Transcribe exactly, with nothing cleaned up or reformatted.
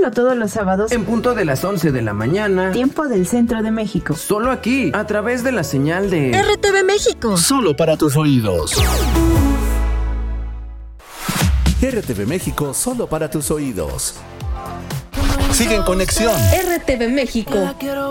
Escúchalo todos los sábados en punto de las once de la mañana, tiempo del centro de México. Solo aquí, a través de la señal de R T V México. Solo para tus oídos. R T V México, solo para tus oídos. Sigue en conexión. R T V México.